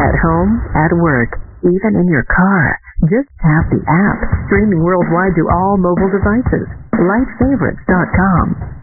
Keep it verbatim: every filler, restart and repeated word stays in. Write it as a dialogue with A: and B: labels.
A: At home, at work, even in your car. Just tap the app. Streaming worldwide to all mobile devices. Life Favorites dot com.